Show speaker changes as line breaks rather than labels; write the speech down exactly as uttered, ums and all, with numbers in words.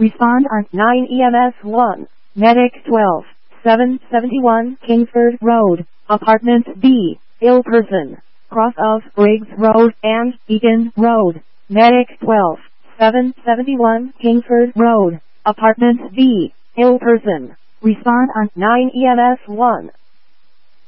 Respond on nine E M S one. Medic twelve. seven seventy-one Kingsford Road, Apartment B, ill person, cross of Briggs Road and Egan Road. Medic twelve. seven seventy-one Kingsford Road, Apartment B, ill person. Respond on nine E M S one.